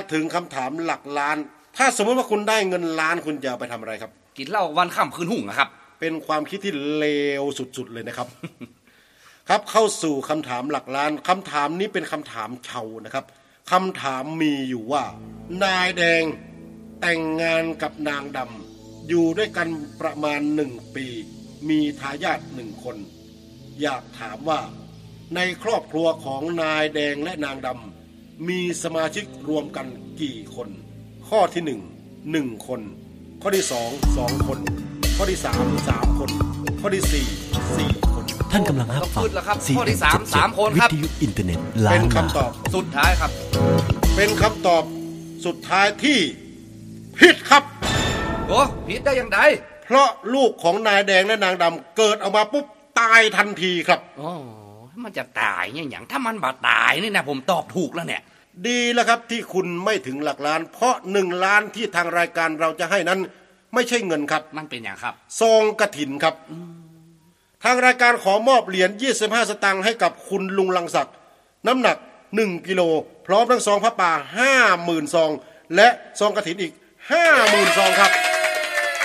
ถึงคำถามหลักล้านถ้าสมมติว่าคุณได้เงินล้านคุณจะเอาไปทำอะไรครับกินเหล้าวันค่ำคืนหุ่งนะครับเป็นความคิดที่เลวสุดๆเลยนะครับ ครับเข้าสู่คำถามหลักล้านคำถามนี้เป็นคำถามเชานะครับคำถามมีอยู่ว่านายแดงแต่งงานกับนางดำอยู่ด้วยกันประมาณ1 ปีมีทายาท1 คนอยากถามว่าในครอบครัวของนายแดงและนางดำมีสมาชิกรวมกันกี่คนข้อที่1 คนข้อที่2 คนข้อที่3 คนข้อที่4 คนท่านกำลังรับฟังข้อที่3 คนครับวิทยุอินเทอร์เน็ตล้านเป็นคำตอบสุดท้ายครับเป็นคำตอบสุดท้ายที่ผิดครับโอ้ผิดได้ยังไงเพราะลูกของนายแดงและนางดำเกิดออกมาปุ๊บตายทันทีครับอ๋อมันจะตายอย่างถ้ามันบ่ตายนี่นะผมตอบถูกแล้วเนี่ยดีแล้วครับที่คุณไม่ถึงหลักล้านเพราะ1 ล้านที่ทางรายการเราจะให้นั้นไม่ใช่เงินครับมันเป็นอย่างครับซองกฐินครับทางรายการขอมอบเหรียญ25 สตางค์ให้กับคุณลุงลังศักดิ์น้ำหนัก1 กิโลพร้อมทั้งซองผ้าป่า 50,000 ซองและซองกฐินอีก 50,000 ซองครับ